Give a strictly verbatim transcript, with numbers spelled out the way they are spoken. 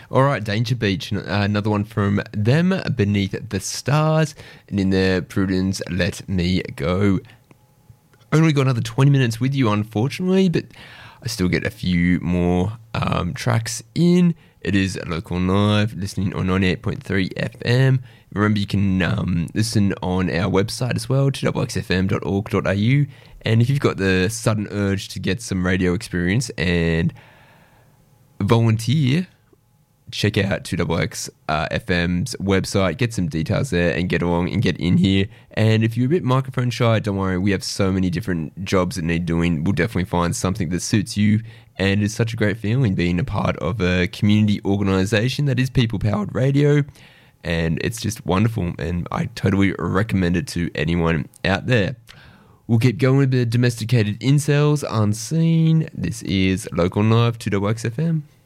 All right, Danger Beach, uh, another one from them, Beneath the Stars, and in there, Prudence, Let Me Go. Only got another twenty minutes with you, unfortunately, but I still get a few more um, tracks in. It is Local Live, listening on ninety-eight point three F M. Remember, you can um, listen on our website as well, two x f m dot org dot a u. And if you've got the sudden urge to get some radio experience and volunteer, check out two X uh, F M's website, get some details there and get along and get in here. And if you're a bit microphone shy, don't worry, we have so many different jobs that need doing. We'll definitely find something that suits you. And it's such a great feeling being a part of a community organisation that is people-powered radio. And it's just wonderful, and I totally recommend it to anyone out there. We'll keep going with the domesticated incels unseen. This is Local Live, two X F M.